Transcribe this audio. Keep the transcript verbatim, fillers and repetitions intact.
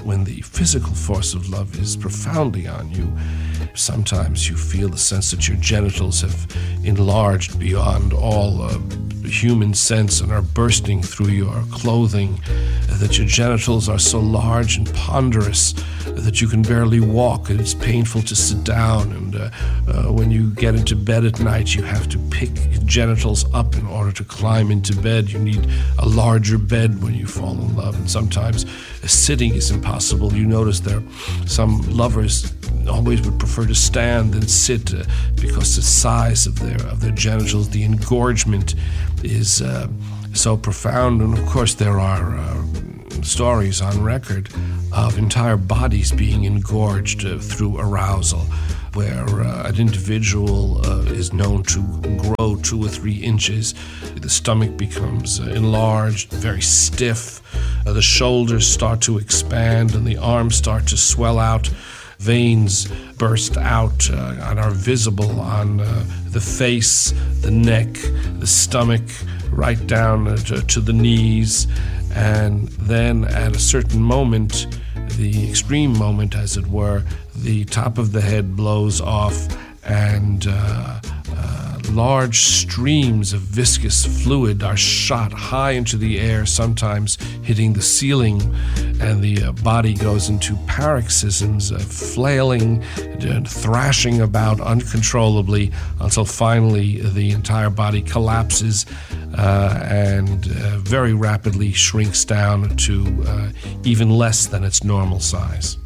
when the physical force of love is profoundly on you, sometimes you feel the sense that your genitals have enlarged beyond all uh, human sense and are bursting through your clothing, that your genitals are so large and ponderous that you can barely walk, and it's painful to sit down, and uh, uh, when you get into bed at night you have to pick genitals up in order to climb into bed. You need a larger bed when you fall in love, and sometimes uh, sitting is impossible. You notice there some lovers always would prefer to stand than sit uh, because the size of their of their genitals, the engorgement is uh, so profound. And of course there are uh, stories on record of entire bodies being engorged uh, through arousal, where uh, an individual uh, is known to grow two or three inches. The stomach becomes uh, enlarged, very stiff. Uh, the shoulders start to expand and the arms start to swell out. Veins burst out uh, and are visible on uh, the face, the neck, the stomach, right down uh, to, to the knees. And then at a certain moment, the extreme moment as it were, the top of the head blows off and uh, uh, large streams of viscous fluid are shot high into the air, sometimes hitting the ceiling, and the uh, body goes into paroxysms of flailing and thrashing about uncontrollably until finally the entire body collapses uh, and uh, very rapidly shrinks down to uh, even less than its normal size.